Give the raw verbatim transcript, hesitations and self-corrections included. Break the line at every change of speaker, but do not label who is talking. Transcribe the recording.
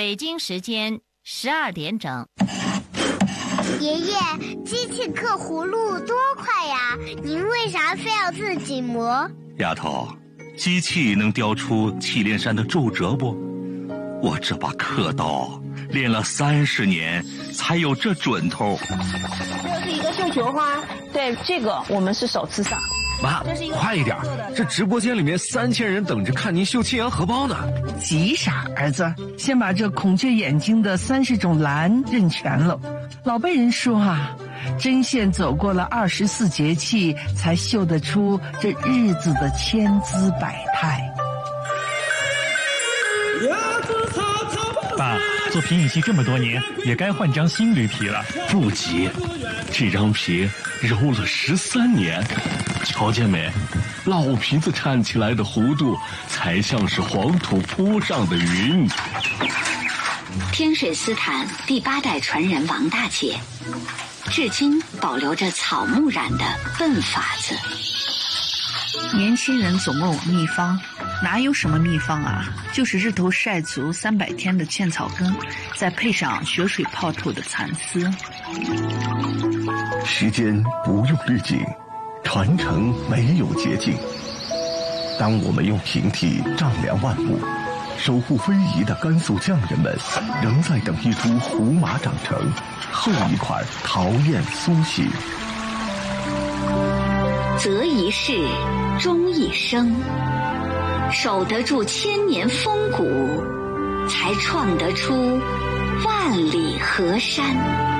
北京时间十二点整。
爷爷，机器刻葫芦多快呀！您为啥非要自己磨？
丫头，机器能雕出祁连山的皱褶不？我这把刻刀练了三十年，才有这准头。
这是一个绣球花，对，这个我们是首次上。
妈，快一点！这直播间里面三千人等着看您绣庆阳荷包呢。
急啥，儿子？先把这孔雀眼睛的三十种蓝认全了。老辈人说啊，针线走过了二十四节气，才绣得出这日子的千姿百态。
爸，做皮影戏这么多年，也该换张新驴皮了。
不急，这张皮揉了十三年，瞧见没？老皮子站起来的弧度，才像是黄土铺上的云。
天水丝毯第八代传人王大姐，至今保留着草木染的笨法子。
年轻人总问我秘方，哪有什么秘方啊，就是日头晒足三百天的茜草根，再配上雪水泡透的蚕丝。
时间不用滤镜，传承没有捷径。当我们用平替丈量万物，守护非遗的甘肃匠人们仍在等一株胡麻长成，后一款陶燕苏醒。
择一事，终一生，守得住千年风骨，才创得出万里河山。